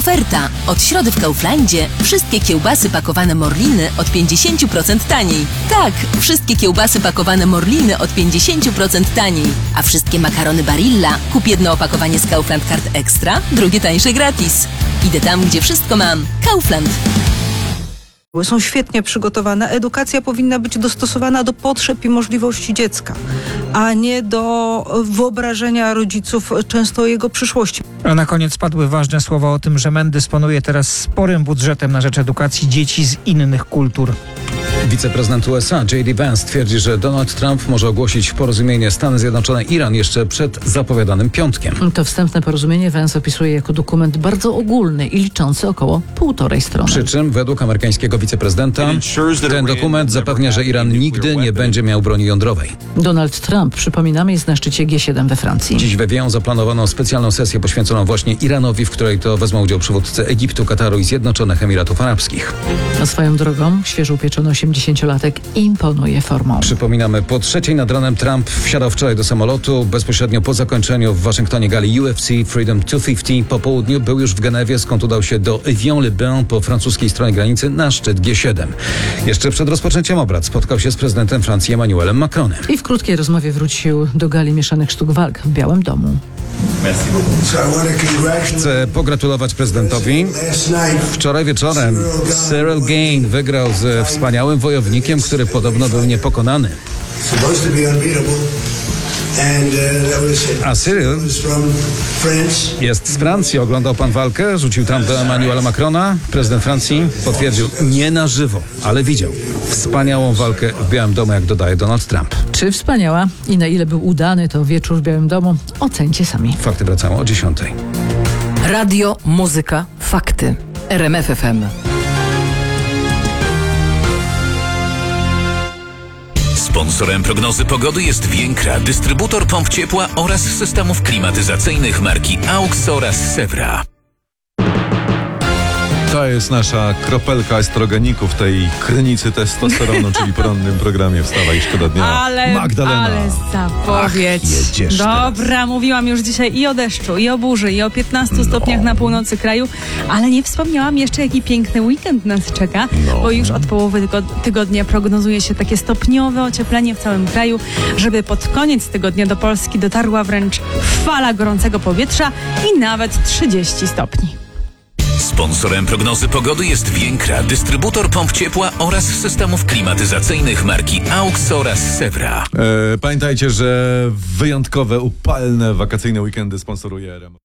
Oferta. Od środy w Kauflandzie wszystkie kiełbasy pakowane Morliny od 50% taniej. Tak, wszystkie kiełbasy pakowane Morliny od 50% taniej. A wszystkie makarony Barilla kup jedno opakowanie z Kaufland Card Extra, drugie tańsze gratis. Idę tam, gdzie wszystko mam. Kaufland. Są świetnie przygotowane. Edukacja powinna być dostosowana do potrzeb i możliwości dziecka, a nie do wyobrażenia rodziców często o jego przyszłości. A na koniec padły ważne słowa o tym, że MEN dysponuje teraz sporym budżetem na rzecz edukacji dzieci z innych kultur. Wiceprezydent USA J.D. Vance twierdzi, że Donald Trump może ogłosić porozumienie Stany Zjednoczone-Iran jeszcze przed zapowiadanym piątkiem. To wstępne porozumienie Vance opisuje jako dokument bardzo ogólny i liczący około 1,5 strony. Przy czym według amerykańskiego wiceprezydenta ten dokument zapewnia, że Iran nigdy nie będzie miał broni jądrowej. Donald Trump, przypominamy, jest na szczycie G7 we Francji. Dziś we Wien zaplanowano specjalną sesję poświęconą właśnie Iranowi, w której to wezmą udział przywódcy Egiptu, Kataru i Zjednoczonych Emiratów Arabskich. A swoją drogą świeżo upieczony 80-latek imponuje formą. Przypominamy, po 3:00 nad ranem Trump wsiadał wczoraj do samolotu. Bezpośrednio po zakończeniu w Waszyngtonie gali UFC Freedom 250 po południu był już w Genewie, skąd udał się do Evian-le-Bain po francuskiej stronie granicy na szczyt G7. Jeszcze przed rozpoczęciem obrad spotkał się z prezydentem Francji Emmanuelem Macronem. I w krótkiej rozmowie wrócił do gali mieszanych sztuk walk w Białym Domu. Chcę pogratulować prezydentowi. Wczoraj wieczorem Cyril Gain wygrał ze wspaniałym wojownikiem, który podobno był niepokonany. A Cyril jest z Francji. Oglądał pan walkę? Rzucił tam do Emmanuela Macrona. Prezydent Francji potwierdził, nie na żywo, ale widział wspaniałą walkę w Białym Domu, jak dodaje Donald Trump. Czy wspaniała i na ile był udany to wieczór w Białym Domu? Ocencie sami. Fakty wracają o 10:00. Radio, muzyka, fakty. RMF FM. Sponsorem prognozy pogody jest Więkra, dystrybutor pomp ciepła oraz systemów klimatyzacyjnych marki AUX oraz Sewra. To jest nasza kropelka estrogeniku w tej krynicy testosteronu, czyli porannym programie Wstawaj, szkoda dnia. Magdalena. Ale zapowiedź. jedziesz Dobra, mówiłam już dzisiaj i o deszczu, i o burzy, i o 15 stopniach na północy kraju, ale nie wspomniałam jeszcze, jaki piękny weekend nas czeka, bo już od połowy tygodnia prognozuje się takie stopniowe ocieplenie w całym kraju, żeby pod koniec tygodnia do Polski dotarła wręcz fala gorącego powietrza i nawet 30 stopni. Sponsorem prognozy pogody jest Więkra, dystrybutor pomp ciepła oraz systemów klimatyzacyjnych marki AUX oraz Sewra. Pamiętajcie, że wyjątkowe, upalne, wakacyjne weekendy sponsoruje RMF.